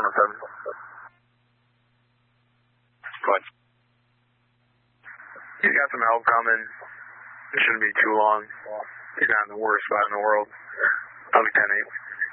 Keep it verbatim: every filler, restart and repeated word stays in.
one seven. Go ahead. He's got some help coming. It shouldn't be too long. He's not in the worst spot in the world. I'll be ten eight.